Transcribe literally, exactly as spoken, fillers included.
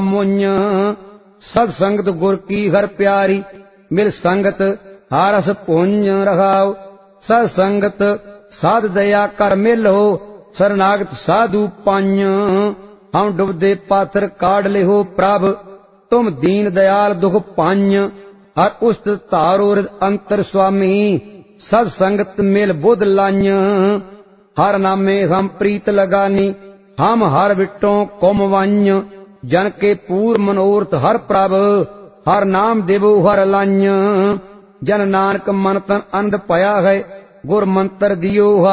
मुंज। सत संगत गुर की हर प्यारी, मिल संगत हारस पुंज रहाओ। सत संगत साध दया कर मिलो, शरणागत साधु पंज। हम डुबदे पाथर काढ़ लिहो प्रभ, तुम दीन दयाल दुख पंज। हर उस्त धारो अंतर स्वामी, सत संगत मिल बुध लांज। हर नामे हम प्रीत लगानी, हम हर विटों कुम वंज। जन के पूर मनोरथ हर प्रभ, हर नाम देवो हर लांज। जन नानक मन तन आनंद पाया है, गुर मंत्र दियो हर